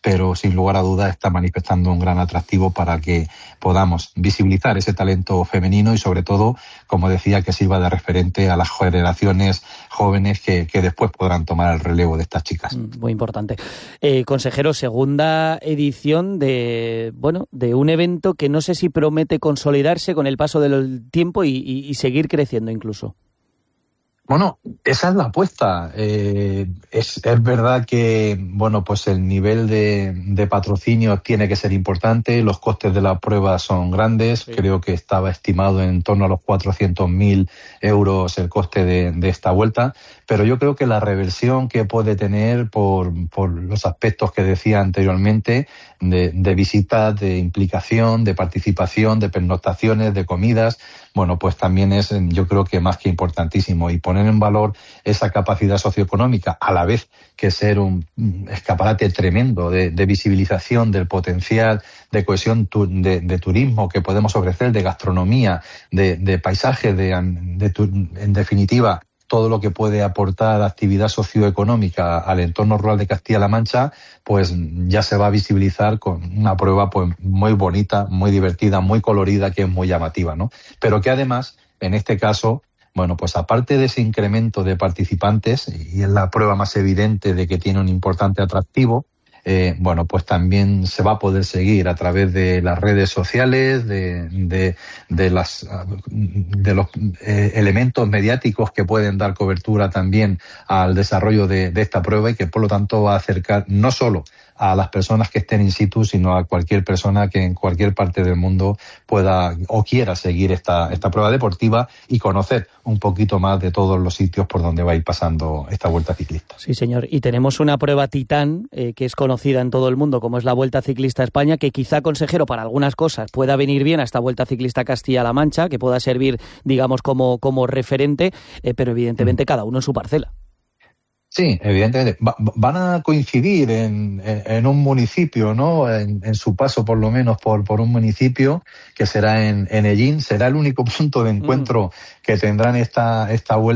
pero sin lugar a dudas está manifestando un gran atractivo para que podamos visibilizar ese talento femenino y sobre todo, como decía, que sirva de referente a las generaciones jóvenes que después podrán tomar el relevo de estas chicas. Muy importante. Consejero, segunda edición de un evento que no sé si promete consolidarse con el paso del tiempo y seguir creciendo incluso. Bueno, esa es la apuesta. Es verdad que, pues el nivel de patrocinio tiene que ser importante, los costes de la prueba son grandes, sí. Creo que estaba estimado en torno a los 400.000 euros el coste de esta vuelta, pero yo creo que la reversión que puede tener por los aspectos que decía anteriormente, de visitas, de implicación, de participación, de pernoctaciones, de comidas, pues también es, yo creo que más que importantísimo, y poner en valor esa capacidad socioeconómica, a la vez que ser un escaparate tremendo de visibilización del potencial de cohesión de turismo que podemos ofrecer, de gastronomía, de paisaje, en definitiva, todo lo que puede aportar actividad socioeconómica al entorno rural de Castilla-La Mancha, pues ya se va a visibilizar con una prueba pues muy bonita, muy divertida, muy colorida, que es muy llamativa, ¿no? Pero que además, en este caso, pues aparte de ese incremento de participantes, y es la prueba más evidente de que tiene un importante atractivo, pues también se va a poder seguir a través de las redes sociales, de los elementos mediáticos que pueden dar cobertura también al desarrollo de esta prueba, y que por lo tanto va a acercar no solo a las personas que estén in situ, sino a cualquier persona que en cualquier parte del mundo pueda o quiera seguir esta prueba deportiva y conocer un poquito más de todos los sitios por donde va a ir pasando esta Vuelta Ciclista. Sí, señor. Y tenemos una prueba titán que es conocida en todo el mundo, como es la Vuelta Ciclista a España, que quizá, consejero, para algunas cosas pueda venir bien a esta Vuelta Ciclista Castilla-La Mancha, que pueda servir, digamos, como referente, pero evidentemente cada uno en su parcela. Sí, evidentemente. Van a coincidir en un municipio, ¿no? En su paso, por lo menos, por un municipio, que será en Ellín. Será el único punto de encuentro que tendrán estas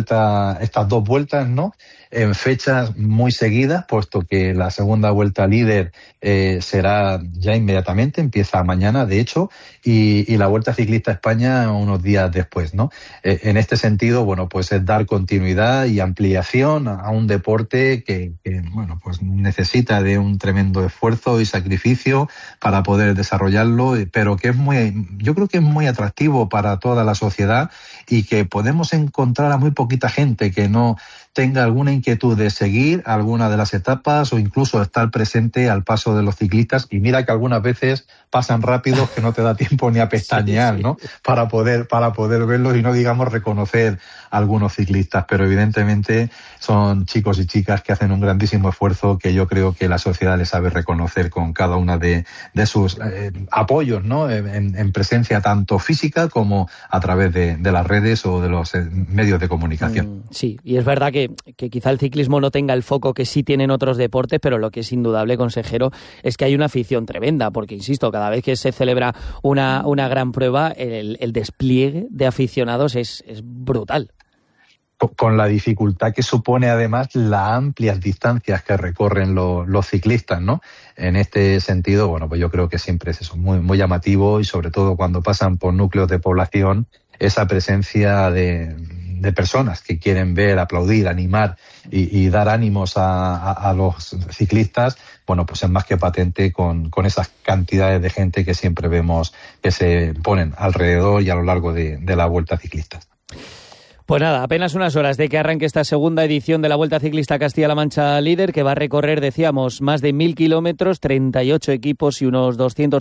dos vueltas, ¿no? En fechas muy seguidas, puesto que la segunda vuelta líder será ya inmediatamente, empieza mañana, de hecho, y la Vuelta Ciclista a España unos días después, ¿no? En este sentido, pues es dar continuidad y ampliación a un deporte que pues necesita de un tremendo esfuerzo y sacrificio para poder desarrollarlo, pero que yo creo que es muy atractivo para toda la sociedad, y que podemos encontrar a muy poquita gente que no tenga alguna inquietud de seguir alguna de las etapas o incluso estar presente al paso de los ciclistas. Y mira que algunas veces pasan rápido, que no te da tiempo ni a pestañear, sí. ¿no? Para poder verlos, y no digamos reconocer a algunos ciclistas. Pero evidentemente son chicos y chicas que hacen un grandísimo esfuerzo, que yo creo que la sociedad les sabe reconocer con cada una de sus apoyos, ¿no? En presencia tanto física como a través de las redes o de los medios de comunicación. Sí, y es verdad que quizá el ciclismo no tenga el foco que sí tienen otros deportes, pero lo que es indudable, consejero, es que hay una afición tremenda, porque, insisto, cada vez que se celebra una gran prueba, el despliegue de aficionados es brutal. Con la dificultad que supone además las amplias distancias que recorren los ciclistas, ¿no? En este sentido, pues yo creo que siempre es eso, muy, muy llamativo, y sobre todo cuando pasan por núcleos de población, esa presencia de personas que quieren ver, aplaudir, animar y dar ánimos a los ciclistas, pues es más que patente con esas cantidades de gente que siempre vemos que se ponen alrededor y a lo largo de la Vuelta Ciclista. Pues nada, apenas unas horas de que arranque esta segunda edición de la Vuelta Ciclista Castilla-La Mancha Líder, que va a recorrer, decíamos, más de 1.000 kilómetros, 38 equipos y unos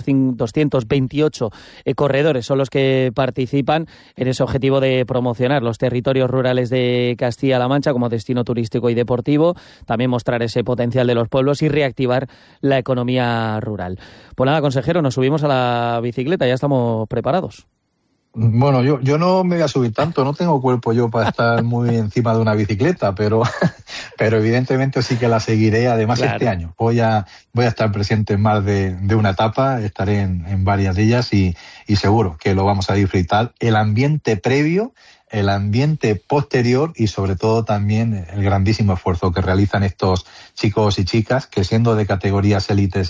228 corredores son los que participan en ese objetivo de promocionar los territorios rurales de Castilla-La Mancha como destino turístico y deportivo, también mostrar ese potencial de los pueblos y reactivar la economía rural. Pues nada, consejero, nos subimos a la bicicleta, ya estamos preparados. Bueno, yo no me voy a subir tanto, no tengo cuerpo yo para estar muy encima de una bicicleta, pero evidentemente sí que la seguiré, además claro. Este año. Voy a estar presente en más de una etapa, estaré en varias de ellas y seguro que lo vamos a disfrutar. El ambiente previo, el ambiente posterior y sobre todo también el grandísimo esfuerzo que realizan estos chicos y chicas que, siendo de categorías élites